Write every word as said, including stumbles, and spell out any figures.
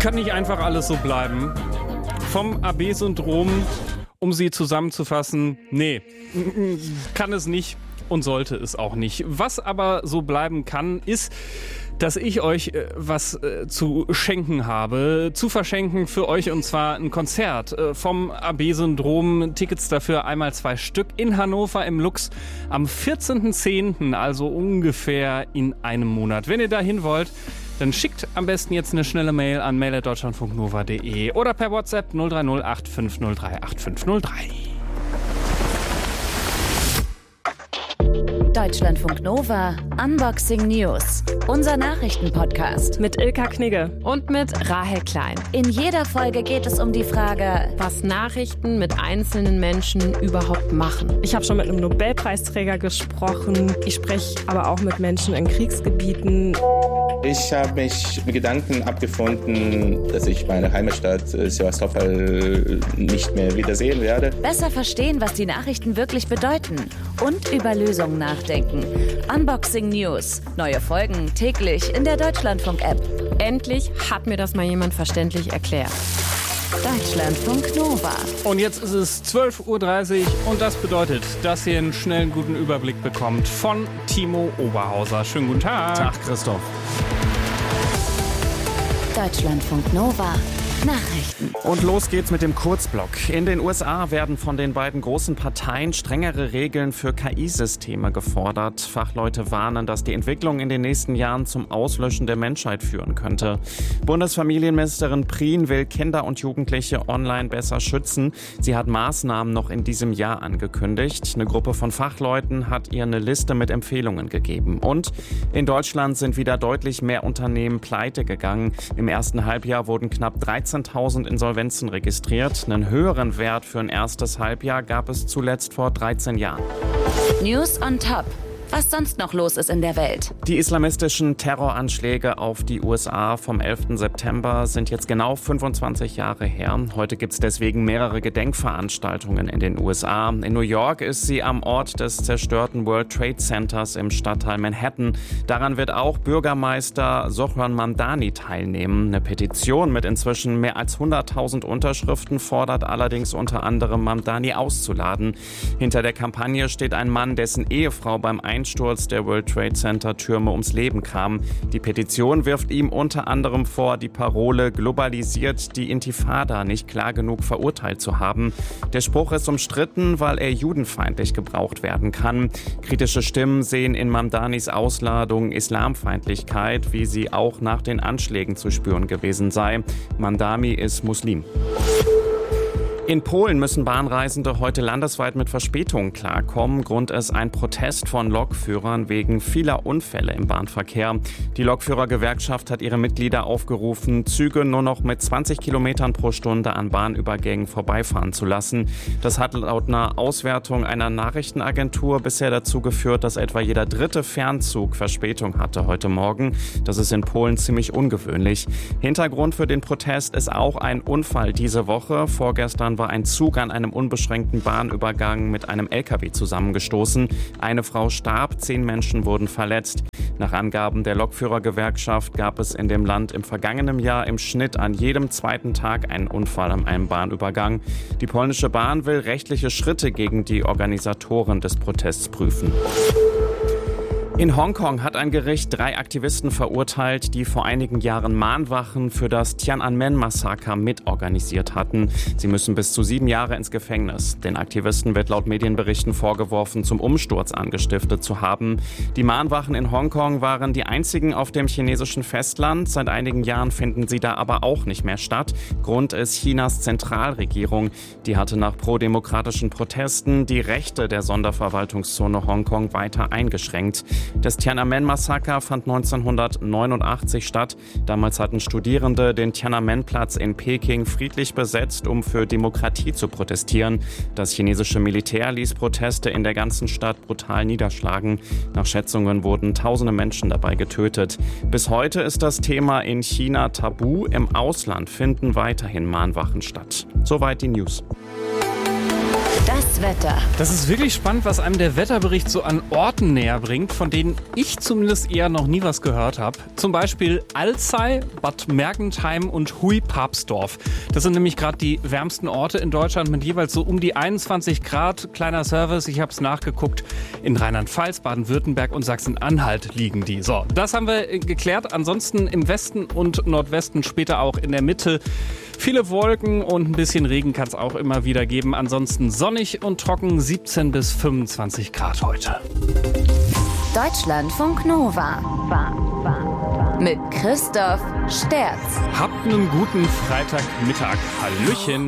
Kann nicht einfach alles so bleiben. Vom A B-Syndrom, um sie zusammenzufassen, nee, kann es nicht und sollte es auch nicht. Was aber so bleiben kann, ist, dass ich euch äh, was äh, zu schenken habe, zu verschenken für euch, und zwar ein Konzert äh, vom A B-Syndrom. Tickets dafür einmal zwei Stück in Hannover im Lux am vierzehnten zehnten, also ungefähr in einem Monat. Wenn ihr dahin wollt, dann schickt am besten jetzt eine schnelle Mail an mail at deutschlandfunknova punkt de oder per WhatsApp null drei null acht fünf null drei acht fünf null drei. Deutschlandfunk Nova Unboxing News. Unser Nachrichtenpodcast mit Ilka Knigge und mit Rahel Klein. In jeder Folge geht es um die Frage, was Nachrichten mit einzelnen Menschen überhaupt machen. Ich habe schon mit einem Nobelpreisträger gesprochen. Ich spreche aber auch mit Menschen in Kriegsgebieten. Ich habe mich mit Gedanken abgefunden, dass ich meine Heimatstadt Sevastopol nicht mehr wiedersehen werde. Besser verstehen, was die Nachrichten wirklich bedeuten und über Lösungen nachdenken. Unboxing News. Neue Folgen täglich in der Deutschlandfunk-App. Endlich hat mir das mal jemand verständlich erklärt. Deutschlandfunk Nova. Und jetzt ist es zwölf Uhr dreißig und das bedeutet, dass ihr einen schnellen, guten Überblick bekommt von Timo Oberhauser. Schönen guten Tag. Tag, Christoph. Deutschlandfunk Nova. Nachrichten. Und los geht's mit dem Kurzblock. In den U S A werden von den beiden großen Parteien strengere Regeln für K I-Systeme gefordert. Fachleute warnen, dass die Entwicklung in den nächsten Jahren zum Auslöschen der Menschheit führen könnte. Bundesfamilienministerin Prien will Kinder und Jugendliche online besser schützen. Sie hat Maßnahmen noch in diesem Jahr angekündigt. Eine Gruppe von Fachleuten hat ihr eine Liste mit Empfehlungen gegeben. Und in Deutschland sind wieder deutlich mehr Unternehmen pleite gegangen. Im ersten Halbjahr wurden knapp dreizehntausend Insolvenzen registriert. Einen höheren Wert für ein erstes Halbjahr gab es zuletzt vor dreizehn Jahren. News on top. Was sonst noch los ist in der Welt. Die islamistischen Terroranschläge auf die U S A vom elften September sind jetzt genau fünfundzwanzig Jahre her. Heute gibt es deswegen mehrere Gedenkveranstaltungen in den U S A. In New York ist sie am Ort des zerstörten World Trade Centers im Stadtteil Manhattan. Daran wird auch Bürgermeister Zohran Mamdani teilnehmen. Eine Petition mit inzwischen mehr als hunderttausend Unterschriften fordert allerdings unter anderem Mamdani auszuladen. Hinter der Kampagne steht ein Mann, dessen Ehefrau beim Einsturz der World Trade Center Türme ums Leben kam. Die Petition wirft ihm unter anderem vor, die Parole globalisiert die Intifada nicht klar genug verurteilt zu haben. Der Spruch ist umstritten, weil er judenfeindlich gebraucht werden kann. Kritische Stimmen sehen in Mamdanis Ausladung Islamfeindlichkeit, wie sie auch nach den Anschlägen zu spüren gewesen sei. Mamdani ist Muslim. In Polen müssen Bahnreisende heute landesweit mit Verspätungen klarkommen. Grund ist ein Protest von Lokführern wegen vieler Unfälle im Bahnverkehr. Die Lokführergewerkschaft hat ihre Mitglieder aufgerufen, Züge nur noch mit zwanzig Kilometern pro Stunde an Bahnübergängen vorbeifahren zu lassen. Das hat laut einer Auswertung einer Nachrichtenagentur bisher dazu geführt, dass etwa jeder dritte Fernzug Verspätung hatte heute Morgen. Das ist in Polen ziemlich ungewöhnlich. Hintergrund für den Protest ist auch ein Unfall diese Woche. Vorgestern war ein Zug an einem unbeschränkten Bahnübergang mit einem L K W zusammengestoßen. Eine Frau starb, zehn Menschen wurden verletzt. Nach Angaben der Lokführergewerkschaft gab es in dem Land im vergangenen Jahr im Schnitt an jedem zweiten Tag einen Unfall an einem Bahnübergang. Die polnische Bahn will rechtliche Schritte gegen die Organisatoren des Protests prüfen. In Hongkong hat ein Gericht drei Aktivisten verurteilt, die vor einigen Jahren Mahnwachen für das Tiananmen-Massaker mitorganisiert hatten. Sie müssen bis zu sieben Jahre ins Gefängnis. Den Aktivisten wird laut Medienberichten vorgeworfen, zum Umsturz angestiftet zu haben. Die Mahnwachen in Hongkong waren die einzigen auf dem chinesischen Festland. Seit einigen Jahren finden sie da aber auch nicht mehr statt. Grund ist Chinas Zentralregierung. Die hatte nach prodemokratischen Protesten die Rechte der Sonderverwaltungszone Hongkong weiter eingeschränkt. Das Tiananmen-Massaker fand neunzehnhundertneunundachtzig statt. Damals hatten Studierende den Tiananmen-Platz in Peking friedlich besetzt, um für Demokratie zu protestieren. Das chinesische Militär ließ Proteste in der ganzen Stadt brutal niederschlagen. Nach Schätzungen wurden tausende Menschen dabei getötet. Bis heute ist das Thema in China tabu. Im Ausland finden weiterhin Mahnwachen statt. Soweit die News. Das Wetter. Das ist wirklich spannend, was einem der Wetterbericht so an Orten näher bringt, von denen ich zumindest eher noch nie was gehört habe. Zum Beispiel Alzey, Bad Mergentheim und Huy-Papsdorf. Das sind nämlich gerade die wärmsten Orte in Deutschland mit jeweils so um die einundzwanzig Grad. Kleiner Service, ich habe es nachgeguckt. In Rheinland-Pfalz, Baden-Württemberg und Sachsen-Anhalt liegen die. So, das haben wir geklärt. Ansonsten im Westen und Nordwesten, später auch in der Mitte. Viele Wolken und ein bisschen Regen kann es auch immer wieder geben. Ansonsten sonnig und trocken, siebzehn bis fünfundzwanzig Grad heute. Deutschlandfunk Nova. Mit Christoph Sterz. Habt einen guten Freitagmittag. Hallöchen.